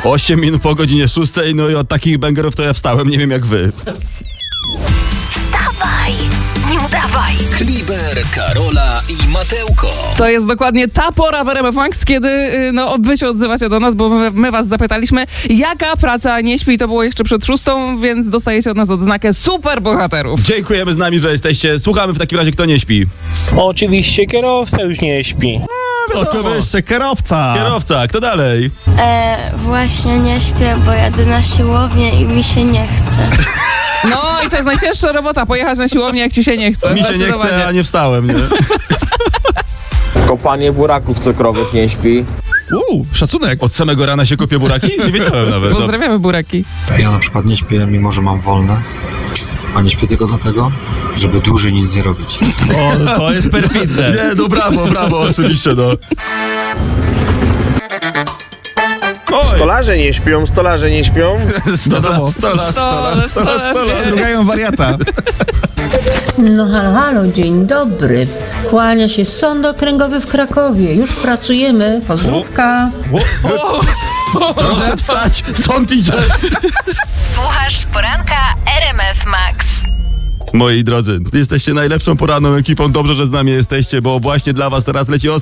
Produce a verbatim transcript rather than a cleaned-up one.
osiem minut po godzinie szóstej, no i od takich bęgerów to ja wstałem, nie wiem jak wy. Wstawaj, nie udawaj. Kliber, Karola i Mateuko. To jest dokładnie ta pora w R M F Max, kiedy y, no, wy się odzywacie do nas, bo my, my was zapytaliśmy, jaka praca nie śpi. To było jeszcze przed szóstą, więc dostajecie od nas odznakę super bohaterów. Dziękujemy z nami, że jesteście. Słuchamy w takim razie, kto nie śpi. Oczywiście kierowca już nie śpi. Oczywiście, kierowca. Kierowca, kto dalej? E, właśnie nie śpię, bo jadę na siłownię i mi się nie chce. No i to jest najcięższa robota, pojechać na siłownię, jak ci się nie chce. Mi się nie chce, a nie wstałem, nie? Kopanie buraków cukrowych nie śpi. Uuu, szacunek. Od samego rana się kopie buraki? Nie wiedziałem nawet. Pozdrawiamy buraki. Ja na przykład nie śpię, mimo że mam wolne, a nie śpię tylko dlatego, żeby dłużej nic nie robić. O, to jest perfidne. Nie, no brawo, brawo, oczywiście, no. Oj. Stolarze nie śpią, stolarze nie śpią. Stolarz, stolarz, stolarz, stolarz, stolarz. Strugają wariata. No halo, halo, dzień dobry. Kłania się Sąd Okręgowy w Krakowie. Już pracujemy. Pozdrówka. Proszę wstać, stąd idzie. Słuchasz poranka R M F Max. Moi drodzy, jesteście najlepszą poranną ekipą. Dobrze, że z nami jesteście, bo właśnie dla was teraz leci Oskar.